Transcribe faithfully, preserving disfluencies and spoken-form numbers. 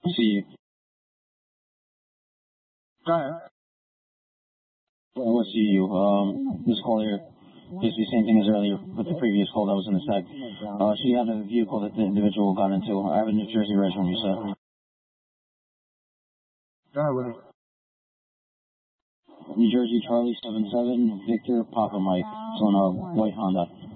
See you. Driver. Well, let's see you. Um, this call here is the same thing as earlier with the previous call that was in the sec. Uh, so you have a vehicle that the individual got into. I have a New Jersey resident, you said. Driver. New Jersey Charlie seven seven Victor Papa Mike. It's on a white Honda.